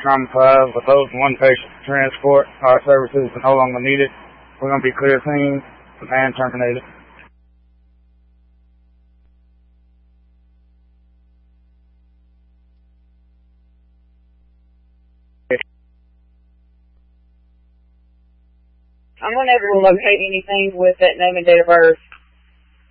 Number 5, with those one patient transport, our services are no longer needed. We're going to be clear scene and terminated. I'm unable to locate anything with that name and date of birth.